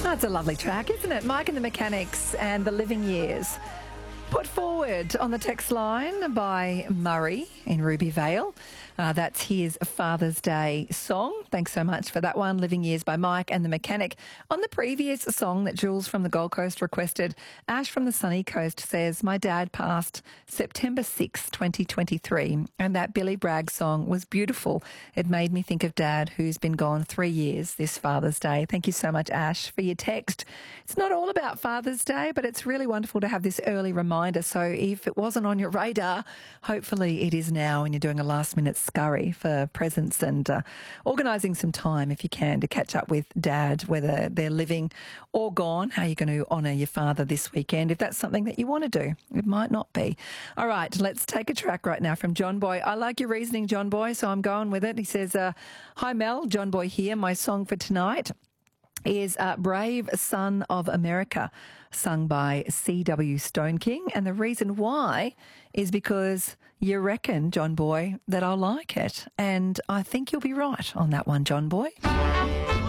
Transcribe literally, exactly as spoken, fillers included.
That's a lovely track, isn't it? Mike and the Mechanics and The Living Years. Put forward on the text line by Murray in Ruby Vale. Uh, that's his Father's Day song. Thanks so much for that one. Living Years by Mike and the Mechanic. On the previous song that Jules from the Gold Coast requested, Ash from the Sunny Coast says, my dad passed September sixth, twenty twenty-three, and that Billy Bragg song was beautiful. It made me think of Dad, who's been gone three years this Father's Day. Thank you so much, Ash, for your text. It's not all about Father's Day, but it's really wonderful to have this early reminder. So if it wasn't on your radar, hopefully it is now, and you're doing a last-minute scurry for presents and uh, organising some time, if you can, to catch up with Dad, whether they're living or gone. How are you going to honour your father this weekend, if that's something that you want to do? It might not be. All right, let's take a track right now from John Boy. I like your reasoning, John Boy, so I'm going with it. He says, uh, hi, Mel, John Boy here. My song for tonight is uh, Brave Son of America, sung by C W Stone King. And the reason why is because you reckon, John Boy, that I'll like it. And I think you'll be right on that one, John Boy.